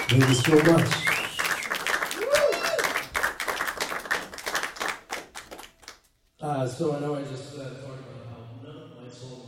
Thank you so much. So I know I just talked about how none of my songs